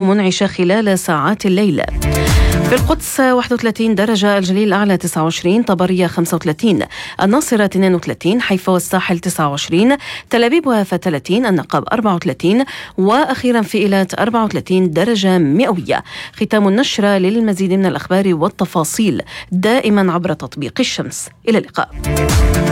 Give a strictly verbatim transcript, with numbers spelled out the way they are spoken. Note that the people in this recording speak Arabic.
منعشة خلال ساعات الليل. في القدس واحد وثلاثين درجة، الجليل الأعلى تسعة وعشرين، طبرية خمسة وثلاثين، الناصرة اثنين وثلاثين، حيفا والساحل تسعة وعشرين، تل أبيب ويافا ثلاثين، النقب أربعة وثلاثين، وأخيرا في إيلات أربعة وثلاثين درجة مئوية. ختام النشرة. للمزيد من الأخبار والتفاصيل دائما عبر تطبيق الشمس. إلى اللقاء.